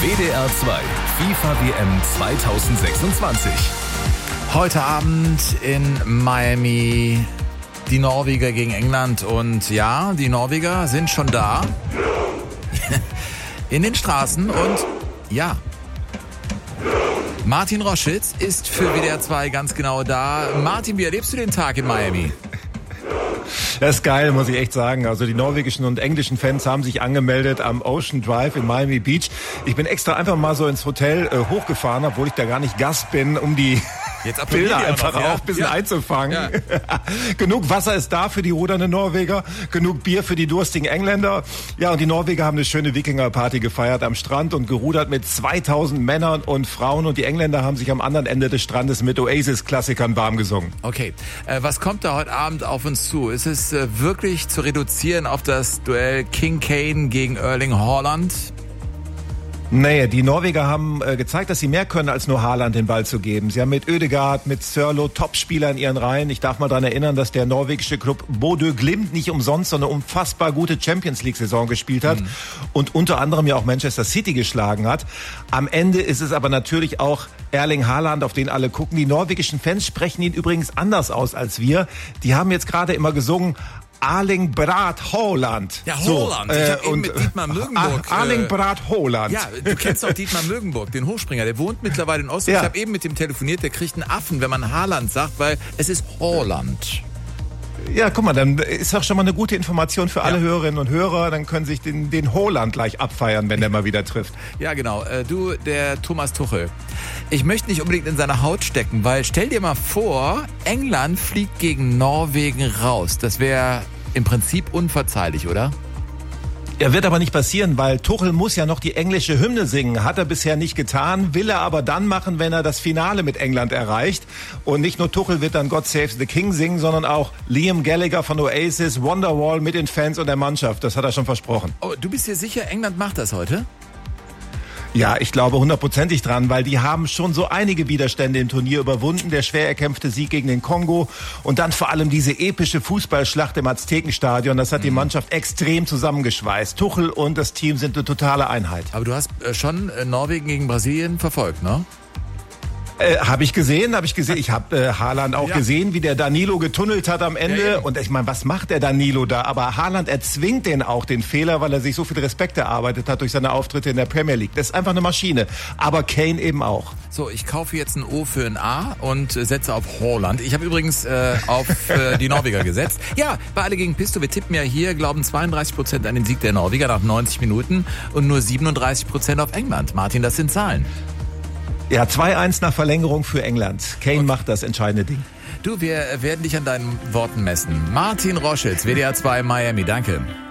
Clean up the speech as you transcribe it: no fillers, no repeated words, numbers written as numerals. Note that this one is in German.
WDR 2 FIFA WM 2026. Heute Abend in Miami die Norweger gegen England. Und ja, die Norweger sind schon da in den Straßen. Und ja, Martin Roschitz ist für WDR 2 ganz genau da. Martin, wie erlebst du den Tag in Miami? Das ist geil, muss ich echt sagen. Also die norwegischen und englischen Fans haben sich angemeldet am Ocean Drive in Miami Beach. Ich bin extra einfach mal so ins Hotel hochgefahren, obwohl ich da gar nicht Gast bin, um die Bilder einfach noch, auch ein bisschen einzufangen. Ja. Genug Wasser ist da für die rudernden Norweger, genug Bier für die durstigen Engländer. Ja, und die Norweger haben eine schöne Wikinger-Party gefeiert am Strand und gerudert mit 2000 Männern und Frauen. Und die Engländer haben sich am anderen Ende des Strandes mit Oasis-Klassikern warm gesungen. Okay, was kommt da heute Abend auf uns zu? Ist es wirklich zu reduzieren auf das Duell King Kane gegen Erling Haaland? Nee, die Norweger haben gezeigt, dass sie mehr können, als nur Haaland den Ball zu geben. Sie haben mit Ødegaard, mit Sørloth Topspieler in ihren Reihen. Ich darf mal daran erinnern, dass der norwegische Club Bodø Glimt nicht umsonst so eine unfassbar gute Champions-League-Saison gespielt hat und unter anderem ja auch Manchester City geschlagen hat. Am Ende ist es aber natürlich auch Erling Haaland, auf den alle gucken. Die norwegischen Fans sprechen ihn übrigens anders aus als wir. Die haben jetzt gerade immer gesungen, Erling Braut Haaland. Ja, Haaland. Ich habe eben mit Dietmar Mögenburg. Erling Braut Haaland. Ja, du kennst doch Dietmar Mögenburg, den Hochspringer. Der wohnt mittlerweile in Oslo. Ja. Ich habe eben mit dem telefoniert. Der kriegt einen Affen, wenn man Haaland sagt, weil es ist Haaland. Ja, guck mal, dann ist doch schon mal eine gute Information für alle Hörerinnen und Hörer. Dann können sich den Haaland gleich abfeiern, wenn der mal wieder trifft. Ja, genau. Du, der Thomas Tuchel. Ich möchte nicht unbedingt in seine Haut stecken, weil stell dir mal vor, England fliegt gegen Norwegen raus. Das wäre im Prinzip unverzeihlich, oder? Er wird aber nicht passieren, weil Tuchel muss ja noch die englische Hymne singen. Hat er bisher nicht getan, will er aber dann machen, wenn er das Finale mit England erreicht. Und nicht nur Tuchel wird dann God Save the King singen, sondern auch Liam Gallagher von Oasis, Wonderwall mit den Fans und der Mannschaft. Das hat er schon versprochen. Oh, du bist dir sicher, England macht das heute? Ja, ich glaube 100%ig dran, weil die haben schon so einige Widerstände im Turnier überwunden. Der schwer erkämpfte Sieg gegen den Kongo und dann vor allem diese epische Fußballschlacht im Aztekenstadion. Das hat die Mannschaft extrem zusammengeschweißt. Tuchel und das Team sind eine totale Einheit. Aber du hast schon Norwegen gegen Brasilien verfolgt, ne? Habe ich gesehen. Ich habe Haaland auch gesehen, wie der Danilo getunnelt hat am Ende. Ja, und ich meine, was macht der Danilo da? Aber Haaland erzwingt den auch, den Fehler, weil er sich so viel Respekt erarbeitet hat durch seine Auftritte in der Premier League. Das ist einfach eine Maschine. Aber Kane eben auch. So, ich kaufe jetzt ein O für ein A und setze auf Haaland. Ich habe übrigens auf die Norweger gesetzt. Ja, bei Alle gegen Pisto, wir tippen ja hier, glauben 32% an den Sieg der Norweger nach 90 Minuten und nur 37% auf England. Martin, das sind Zahlen. Ja, 2-1 nach Verlängerung für England. Kane macht das entscheidende Ding. Du, wir werden dich an deinen Worten messen. Martin Roschitz, WDR 2 Miami, danke.